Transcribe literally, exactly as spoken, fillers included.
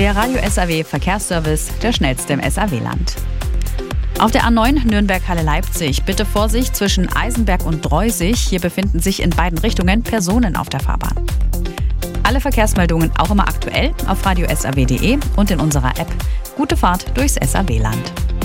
Der Radio S A W Verkehrsservice, der schnellste im S A W-Land. Auf der A neun Nürnberg-Halle-Leipzig bitte Vorsicht zwischen Eisenberg und Dreusig. Hier befinden sich in beiden Richtungen Personen auf der Fahrbahn. Alle Verkehrsmeldungen auch immer aktuell auf radio s a w punkt d e und in unserer App. Gute Fahrt durchs S A W-Land.